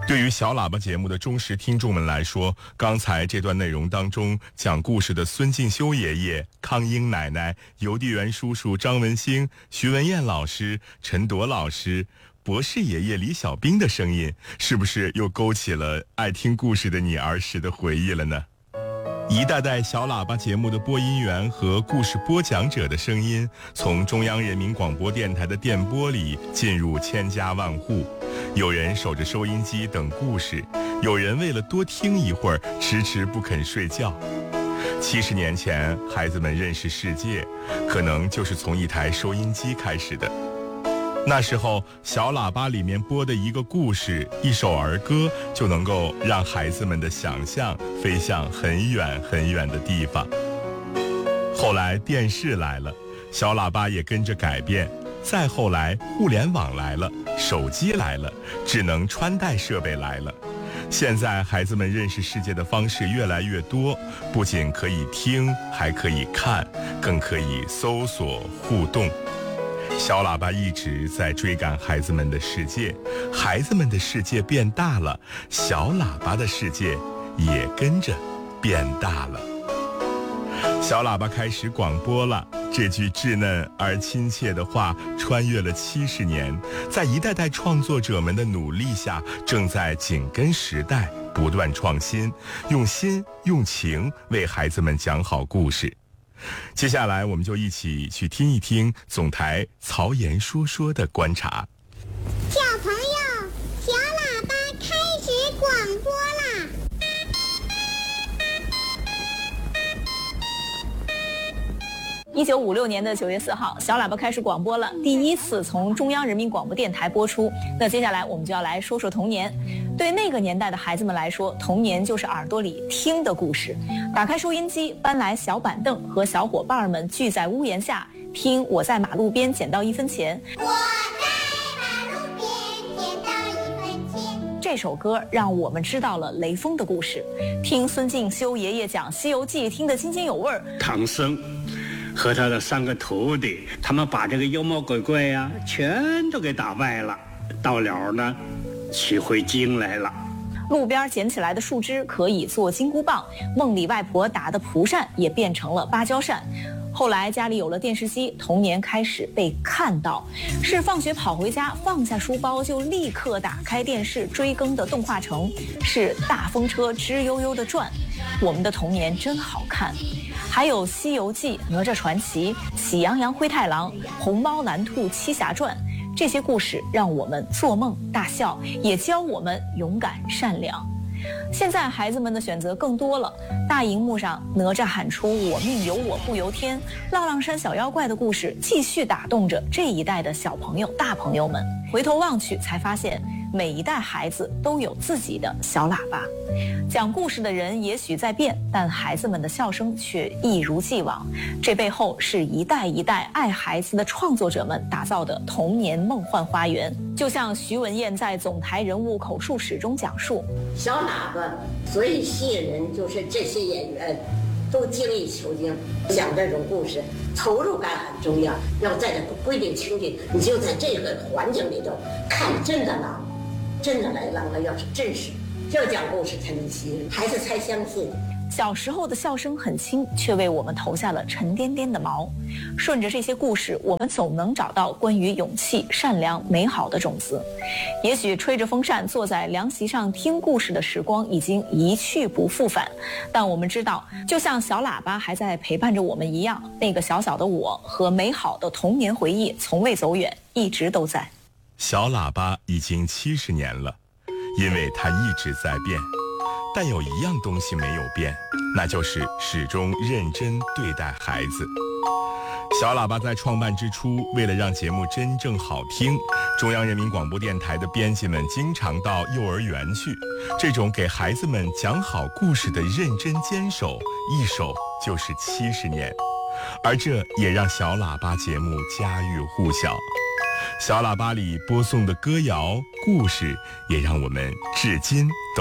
对于小喇叭节目的忠实听众们来说，刚才这段内容当中讲故事的孙敬修爷爷、康英奶奶、邮递员叔叔张文兴、徐文燕老师、陈铎老师、博士爷爷李小兵的声音，是不是又勾起了爱听故事的你儿时的回忆了呢？一代代小喇叭节目的播音员和故事播讲者的声音，从中央人民广播电台的电波里进入千家万户。有人守着收音机等故事，有人为了多听一会儿迟迟不肯睡觉。70年前，孩子们认识世界，可能就是从一台收音机开始的。那时候，小喇叭里面播的一个故事、一首儿歌，就能够让孩子们的想象飞向很远很远的地方。后来电视来了，小喇叭也跟着改变。再后来，互联网来了，手机来了，智能穿戴设备来了。现在孩子们认识世界的方式越来越多，不仅可以听，还可以看，更可以搜索互动。小喇叭一直在追赶孩子们的世界，孩子们的世界变大了，小喇叭的世界也跟着变大了。小喇叭开始广播了，这句稚嫩而亲切的话穿越了70年，在一代代创作者们的努力下，正在紧跟时代，不断创新，用心用情为孩子们讲好故事。接下来我们就一起去听一听总台曹岩说说的观察。 小朋友，小喇叭开始广播啦 ！1956年的9月4号，小喇叭开始广播了，第一次从中央人民广播电台播出。那接下来我们就要来说说童年。对那个年代的孩子们来说，童年就是耳朵里听的故事。打开收音机，搬来小板凳，和小伙伴们聚在屋檐下，听我在马路边捡到1分钱。 我在马路边捡到1分钱。 这首歌让我们知道了雷锋的故事。听孙敬修爷爷讲《西游记》，听得津津有味儿。 唐僧和他的3个徒弟，他们把这个妖魔鬼怪呀，全都给打败了。到了呢，取回经来了。 路边捡起来的树枝可以做金箍棒，梦里外婆打的蒲扇也变成了芭蕉扇。后来家里有了电视机，童年开始被看到，是放学跑回家，放下书包就立刻打开电视追更的动画城，是大风车吱悠悠的转。我们的童年真好看。还有《西游记》《哪吒传奇》《喜羊羊灰太狼》《红猫蓝兔七侠传》，这些故事让我们做梦大笑，也教我们勇敢善良。现在孩子们的选择更多了，大荧幕上哪吒喊出我命由我不由天，浪浪山小妖怪的故事继续打动着这一代的小朋友大朋友们。回头望去才发现，每一代孩子都有自己的小喇叭。讲故事的人也许在变，但孩子们的笑声却一如既往。这背后是一代一代爱孩子的创作者们打造的童年梦幻花园。就像徐文燕在总台人物口述史中讲述， 小喇叭最吸引人，就是这些演员都精益求精，讲这种故事投入感很重要。要在这规定情景，你就在这个环境里头看真的狼，真的来狼了，要是真实，要讲故事才能吸引孩子才相信。 小时候的笑声很轻，却为我们投下了沉甸甸的毛。顺着这些故事，我们总能找到关于勇气、善良、美好的种子。也许吹着风扇坐在凉席上听故事的时光已经一去不复返，但我们知道，就像小喇叭还在陪伴着我们一样，那个小小的我和美好的童年回忆从未走远，一直都在。 小喇叭已经70年了，因为它一直在变。但有一样东西没有变，那就是始终认真对待孩子。小喇叭在创办之初，为了让节目真正好听，中央人民广播电台的编辑们经常到幼儿园去。这种给孩子们讲好故事的认真坚守，一守就是70年。而这也让小喇叭节目家喻户晓。小喇叭里播送的歌谣故事，也让我们至今都